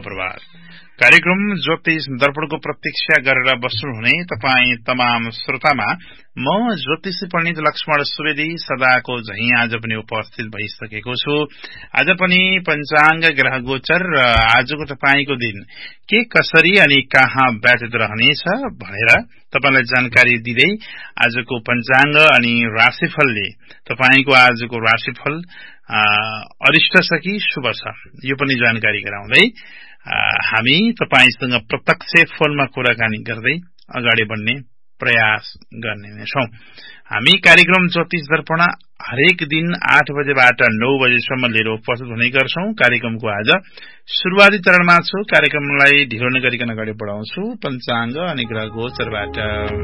प्रभात। कार्यक्रम ज्योतिष दर्पणको प्रतीक्षा गरेर बस्नुहुने तपाई तमाम श्रोतामा म ज्योतिषी पण्डित लक्ष्मण सुवेदी सदाको झैं आज पनि उपस्थित भइसकेको छु। आज पनि पञ्चाङ्ग ग्रह गोचर र आजको तपाईको दिन के कसरी अनि कहाँ व्यतीत रहनेछ भनेर तपाईलाई जानकारी दिँदै आजको पञ्चाङ्ग अनि राशिफलले तपाईको आजको राशिफल अरिष्ट छ कि शुभ छ यो पनि जानकारी गराउँदै हामी तपाईसँग प्रत्यक्ष फोनमा कुराकानी गर्दै अगाडि बढ्ने प्रयास गर्ने नै छौं। हामी कार्यक्रम ज्योतिष दर्पण हरेक दिन 8 बजेबाट 9 बजेसम्म लिएर उपस्थित हुने गर्छौं। कार्यक्रमको आज सुरुवाती चरणमा छु। कार्यक्रमलाई ढिलो नगरिकन अगाडि बढाउँछु पञ्चाङ्ग अनि ग्रह गोचरबाट।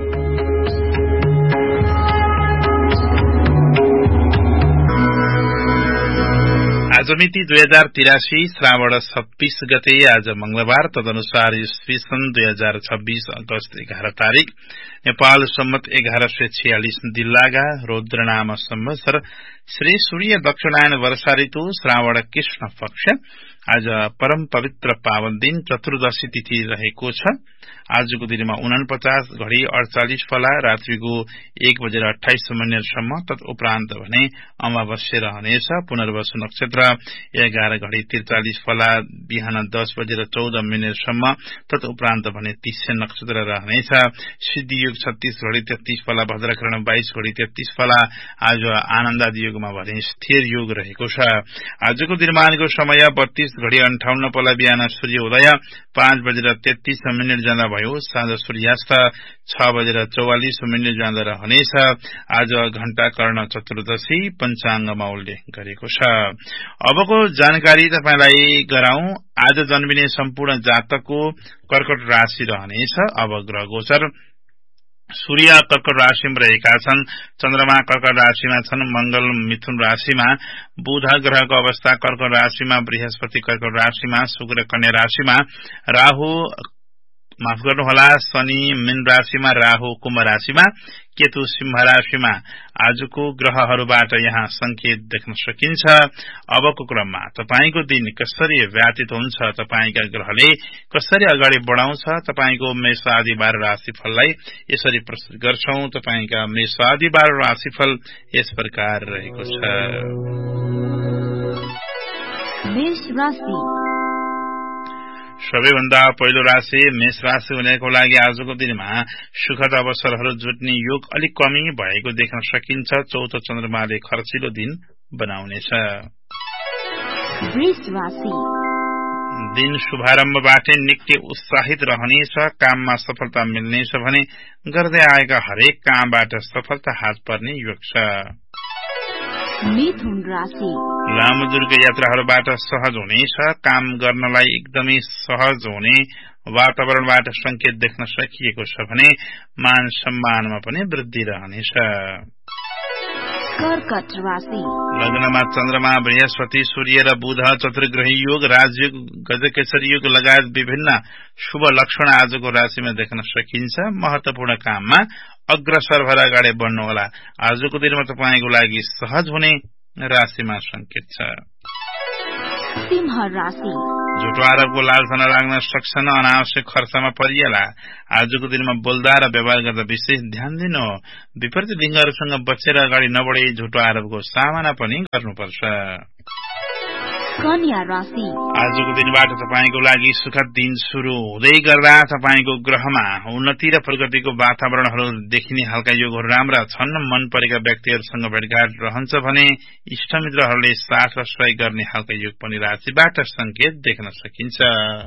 आज मिति 2083 श्रावण 26 गते आज मंगलबार, तदनुसार ईस्वी सन् 2026 अगस्त 11 तारिक, नेपाल सम्मत 1146 दिल्लागा, रुद्रनाम संवत्सर, श्री सूर्य दक्षिणायन वर्षा ऋतु, श्रावण कृष्ण पक्ष। आज परम पवित्र पावन दिन चतुर्दशी तिथि रहेको छ। आजको दिनमा 49 घडी 48 फला, रात्रिको 1:28 तदुपरान्त भने अमावस्या रहनेछ। पुनर्वसु नक्षत्र 11 घडी 43 फला, बिहान 10:14 तदुपरान्त भने तिस्या नक्षत्र रहनेछ। सिद्धि योग 36 घडी 33 फला, भद्रकरण 22 घडी 33 फला। आज आनन्दादि योगमा भने स्थिर योग रहेको छ। आजको दिनमानको समय 32 घडी 58 फला, बिहान सूर्य उदय 5:33 जाँदा भयो, साँझ सूर्यास्त 6:44 जाँदा रहनेछ। आज घण्टा कर्ण चतुर्दशी पञ्चाङ्गमा उल्लेख गरेको छ। अबको जानकारी तपाईलाई गराउँ। आज जन्मिने सम्पूर्ण जातकको कर्कट राशि रहनेछ। अब ग्रह गोचर। सूर्य कर्कट राशिमा रहेका छन्, चन्द्रमा कर्कट राशिमा छन्, मंगल मिथुन राशिमा, बुध ग्रहको अवस्था कर्कट राशिमा, बृहस्पति कर्कट राशिमा, शुक्र कन्या राशिमा, राहु माफ गर्नुहोला शनि मीन राशिमा, राहु कुम्भ राशिमा, केतु सिंह राशिमा। आजको ग्रहहरूबाट यहाँ संकेत देख्न सकिन्छ। अबको क्रममा तपाईको दिन कसरी व्यतीत हुन्छ, तपाईका ग्रहले कसरी अगाडि बढाउँछ, तपाईको मेष आदि 12 राशिफललाई यसरी प्रस्तुत गर्छौं। तपाईका मेष आदि 12 राशिफल यस प्रकार रहेको छ। मेष राशि। सबैभन्दा पहिलो राशि मेष राशि हुनेको लागि आजको दिनमा सुखद अवसरहरू जुट्ने योग अलिक कमी भएको देख्न सकिन्छ। चौथो चन्द्रमाले खर्चिलो दिन बनाउनेछ। वृष राशि। दिन शुभारम्भबाटै निकै उत्साहित रहनेछ। काममा सफलता मिल्नेछ भने गर्दै आएका हरेक कामबाट सफलता हात पर्ने योग छ। मिथुन राशि। लामो दूरको यात्राहरूबाट सहज हुनेछ। काम गर्नलाई एकदमै सहज हुने वातावरणबाट संकेत देख्न सकिएको छ भने मान सम्मानमा पनि वृद्धि रहनेछ। कर्कट राशि। लग्नमा चन्द्रमा बृहस्पति सूर्य र बुध चतुर्ग्रही योग, राजयोग, गजकेसरी योग लगायत विभिन्न शुभ लक्षण आजको राशिमा देख्न सकिन्छ। महत्वपूर्ण काममा अग्रसर भएर अगाडि बढ्नुहोला। आजको दिनमा तपाईको लागि सहज हुने राशिमा संकेत छ। सिंह राशि। झुटो आरोपको लालसा लाग्न सक्छन्, अनावश्यक खर्चमा परिएला। आजको दिनमा बोल्दा र व्यवहार गर्दा विशेष ध्यान दिनु। विपरीत लिङ्गहरूसँग बचेर अगाडि नबढे झुटो आरोपको सामना पनि गर्नुपर्छ। कन्या राशि। आजको दिनबाट तपाईको लागि सुखद दिन शुरू हुँदै गर्दा तपाईको ग्रहमा उन्नति र प्रगतिको वातावरणहरू देखिने हल्का योगहरू राम्रा छन्। मन परेका व्यक्तिहरूसँग भेटघाट रहन्छ भने इष्टमित्रहरूले साथ र सहयोग गर्ने हल्का योग पनि राशिबाट संकेत देख्न सकिन्छ।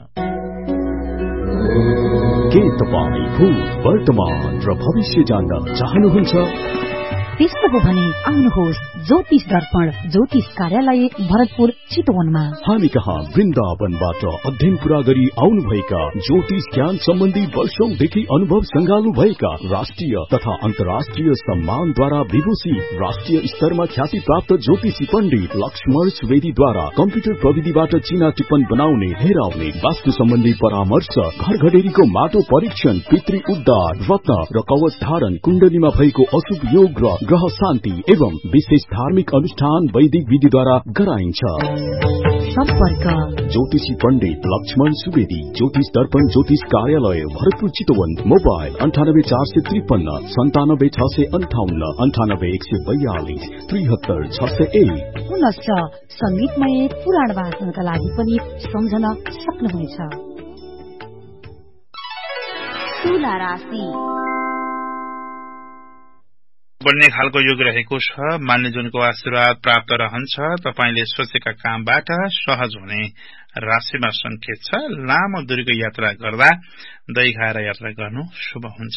के तपाईं भूत, वर्तमान र भविष्य जान्न चाहनुहुन्छ? त्यस्तो हो भने आउनुहोस् ज्योतिष दर्पण ज्योतिष कार्यालय भरतपुर चितवनमा। हामी कहाँ वृन्दावनबाट अध्ययन पूरा गरी आउनुभएका ज्योतिष ज्ञान सम्बन्धी वर्षौंदेखि अनुभव संगाल्नु भएका राष्ट्रिय तथा अन्तर्राष्ट्रिय सम्मानद्वारा विभूषित राष्ट्रिय स्तरमा ख्याति प्राप्त ज्योतिषी पण्डित लक्ष्मण सुवेदीद्वारा कम्प्युटर प्रविधिबाट चिना टिप्पण बनाउने, हेराउने, वास्तु सम्बन्धी परामर्श, घर घडेरीको माटो परीक्षण, पितृ उद्धार, रत्न र कवच धारण, कुण्डलीमा भएको अशुभ योग र ग्रह शान्ति एवं विशेष धार्मिक अनुष्ठान वैदिक विधिद्वारा गराइन्छ। सम्पर्क ज्योतिषी पण्डित लक्ष्मण सुवेदी, ज्योतिष दर्पण ज्योतिष कार्यालय, भरतपुर चितवन। मोबाइल 984553 97658 98142 73601। पुनश्च संगीतमय पुराण वाचनका लागि पनि सम्झन सक्नुहुनेछ। तुला राशि बढ्ने खालको योग रहेको छ। मान्यजनको आशीर्वाद प्राप्त रहन्छ। तपाईले सोचेका कामबाट सहज हुने राशिमा संकेत छ। लामो दूरीको यात्रा गर्दा दही खाएर यात्रा गर्नु शुभ हुन्छ।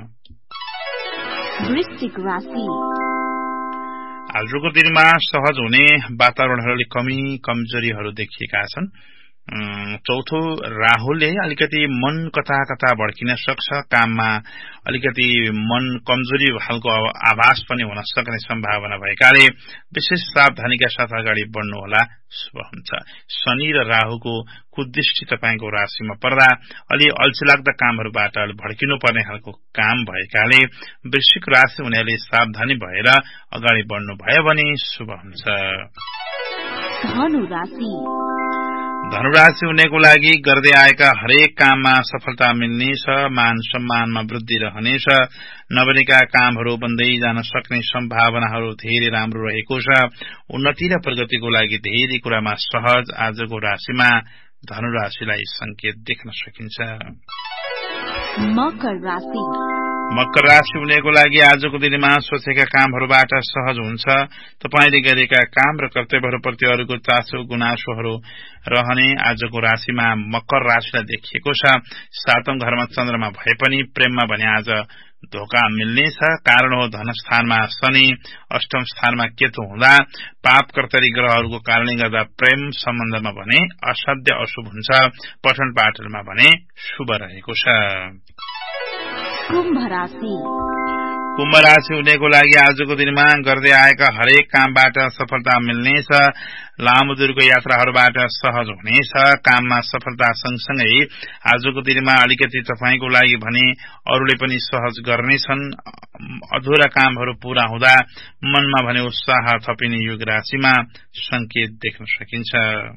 वृश्चिक राशि आजको दिनमा सहज हुने वातावरणहरूले कमी कमजोरीहरू देखिएका छन्। चौथो राहुले अलिकति मन कता कता भड्किन सक्छ। काममा अलिकति मन कमजोरी खालको आभास पनि हुन सक्ने सम्भावना भएकाले विशेष सावधानीका साथ अगाडि बढ्नुहोला, शुभ हुन्छ। शनि र राहुको कुदृष्टि तपाईको राशिमा पर्दा अलि अल्छिलाग्दा कामहरूबाट भड्किनु पर्ने खालको काम भएकाले वृश्चिक राशि हुनेले सावधानी भएर अगाडि बढ्नु भयो भने शुभ हुन्छ। धनुराशि हुनेको लागि गर्दै आएका हरेक काममा सफलता मिल्नेछ। मान सम्मानमा वृद्धि रहनेछ। नबनेका कामहरू बन्दै जान सक्ने सम्भावनाहरू धेरै राम्रो रहेको छ। उन्नति र प्रगतिको लागि धेरै कुरामा सहज आजको राशिमा धनुराशिलाई संकेत देख्न सकिन्छ। मकर राशि हुनेको लागि आजको दिनमा सोचेका कामहरूबाट सहज हुन्छ। तपाईले गरेका काम र कर्तव्यहरूप्रति अरूको चासो गुनासोहरू रहने आजको राशिमा मकर राशिलाई देखिएको छ। सातौं घरमा चन्द्रमा भए पनि प्रेममा भने आज धोका मिल्नेछ। कारण हो धनस्थानमा शनि, अष्टम स्थानमा केतु हुँदा पाप कर्तरी ग्रहहरूको कारणले गर्दा प्रेम सम्बन्धमा भने असाध्य अशुभ हुन्छ। पठन पाठनमा भने शुभ रहेको छ। कुम्भ राशि हुनेको लागि आजको दिनमा गर्दै आएका हरेक कामबाट सफलता मिल्नेछ। लामो दूरको यात्राहरूबाट सहज हुनेछ। काममा सफलता सँगसँगै आजको दिनमा अलिकति तपाईको लागि भने अरूले पनि सहज गर्नेछन्। अधुरा कामहरू पूरा हुँदा मनमा भने उत्साह थपिने योग राशिमा संकेत देख्न सकिन्छ।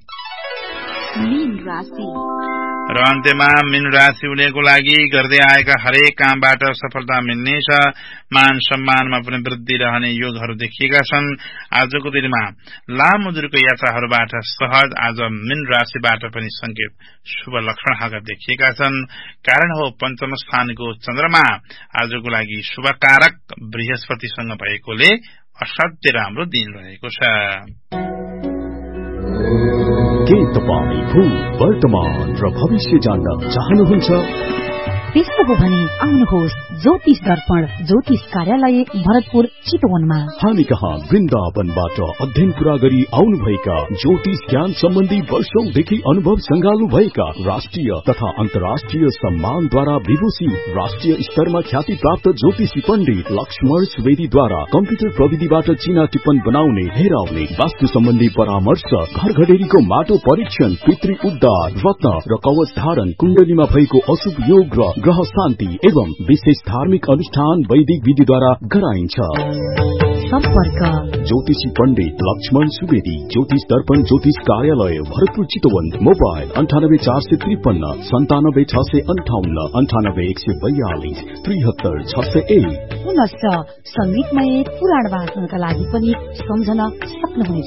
र अन्त्यमा मीन राशि हुनेको लागि गर्दै आएका हरेक कामबाट सफलता मिल्नेछ। मान सम्मानमा पनि वृद्धि रहने योगहरू देखिएका छन्। आजको दिनमा लामो दूरको यात्राहरूबाट सहज आज मीन राशिबाट पनि संकेत शुभ लक्षणहरू देखिएका छन्। कारण हो पञ्चम स्थानको चन्द्रमा आजको लागि शुभकारक बृहस्पतिसँग भएकोले असाध्य राम्रो दिन रहेको छ। के तपाईं भूत वर्तमान र भविष्य जान्न चाहनुहुन्छ? त्यस्तो हो भने आउनुहोस् ज्योतिष दर्पण ज्योतिष कार्यालय भरतपुर चितवनमा। हामी कहाँ वृन्दावनबाट अध्ययन पूरा गरी आउनुभएका ज्योतिष ज्ञान सम्बन्धी वर्षौंदेखि अनुभव संगाल्नु भएका राष्ट्रिय तथा अन्तर्राष्ट्रिय सम्मानद्वारा विभूषित राष्ट्रिय स्तरमा ख्याति प्राप्त ज्योतिषी पण्डित लक्ष्मण सुवेदीद्वारा कम्प्युटर प्रविधिबाट चिना टिप्पण बनाउने, हेराउने, वास्तु सम्बन्धी परामर्श, घर घडेरीको माटो परीक्षण, पितृ उद्धार, रत्न र कवच धारण, कुण्डलीमा भएको अशुभ योग र ग्रह शान्ति एवं विशेष धार्मिक अनुष्ठान वैदिक विधिद्वारा गराइन्छ। सम्पर्क ज्योतिषी पण्डित लक्ष्मण सुवेदी, ज्योतिष दर्पण ज्योतिष कार्यालय भरतपुर चितवन। मोबाइल 984553 97658 98142 73601। पुनश्च संगीतमय पुराण वाचनका लागि पनि सम्झन सक्नुहुनेछ।